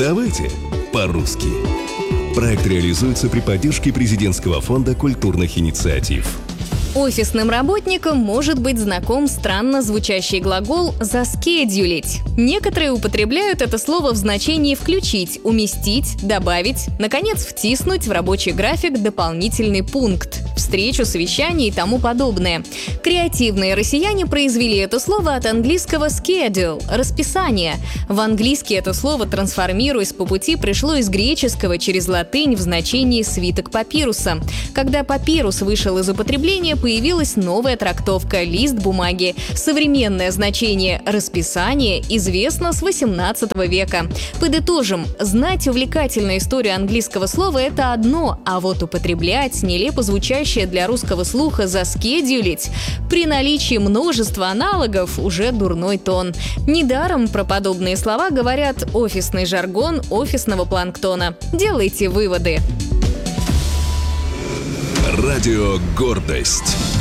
Давайте по-русски. Проект реализуется при поддержке Президентского фонда культурных инициатив. Офисным работникам может быть знаком странно звучащий глагол «заскедюлить». Некоторые употребляют это слово в значении «включить», «уместить», «добавить», наконец, «втиснуть» в рабочий график дополнительный пункт, встречу, совещание и тому подобное. Креативные россияне произвели это слово от английского schedule – расписание. В английский это слово, трансформируясь по пути, пришло из греческого через латынь в значении «свиток папируса». Когда папирус вышел из употребления, появилась новая трактовка – лист бумаги. Современное значение «расписание» известно с XVIII века. Подытожим, знать увлекательную историю английского слова – это одно, а вот употреблять нелепо звучащее для русского слуха «заскедюлить» при наличии множества аналогов уже дурной тон. Недаром про подобные слова говорят офисный жаргон офисного планктона. Делайте выводы. Радио «Гордость».